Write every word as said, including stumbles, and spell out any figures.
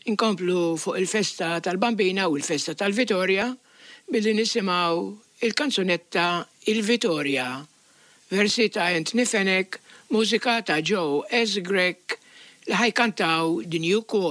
inkomplu fuq il-festa tal-Bambina u l-festa tal-Vittoria billi nisimaw il-kanzunetta Il-Vittoria, versi ta' Anthony Fenech, mużika ta' Joe S. Grech li ħajkantaw The New Chord.